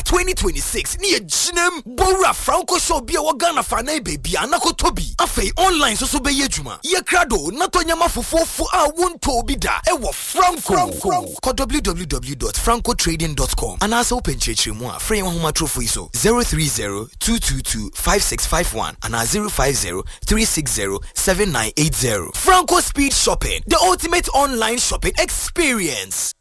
2026 near Jinem Bora Franco show be a Ghana fana baby anako tobi afei online so be yejuma ye krado natonyama fofofo a wonto bi da e wo Franco www.francotrading.com and also open chechire mu a free homa trofo iso 030-222-5651 and 050-360-7980. Franco Speed Shopping, the ultimate online shopping experience.